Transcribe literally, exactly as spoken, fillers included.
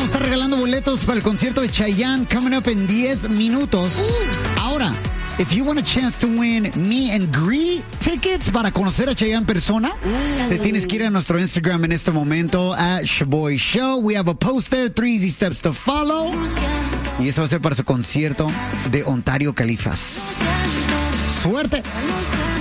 vamos a estar regalando boletos para el concierto de Chayanne coming up en diez minutos. Ahora, if you want a chance to win me and Gree tickets para conocer a Chayanne en persona, te tienes que ir a nuestro Instagram en este momento, at Shaboy Show. We have a poster, three easy steps to follow. Y eso va a ser para su concierto de Ontario Califas. ¡Suerte!